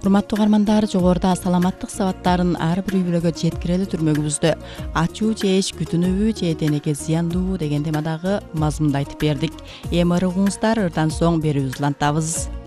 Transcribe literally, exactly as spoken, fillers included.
Урматтуу угармандар, жогоруда саламаттык сабаттарын ар бир үй-бүлөгө жеткирели түрмөгүбүздө ачуу жеш күтүнүүбү же денеге зыяндуу деген темадагы мазмунду айтып бердик. Эми ырыгыңыздар, ырдан соң берүүбүздү улантабыз.